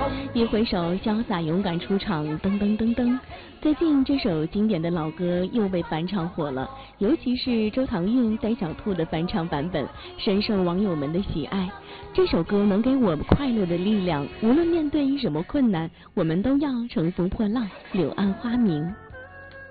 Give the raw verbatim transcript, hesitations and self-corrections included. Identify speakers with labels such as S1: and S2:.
S1: 一挥手，潇洒勇敢出场，噔噔噔噔。最近这首经典的老歌又被翻唱火了，尤其是周唐韵、戴小兔的翻唱版本，深受网友们的喜爱。这首歌能给我们快乐的力量，无论面对什么困难，我们都要乘风破浪，柳暗花明。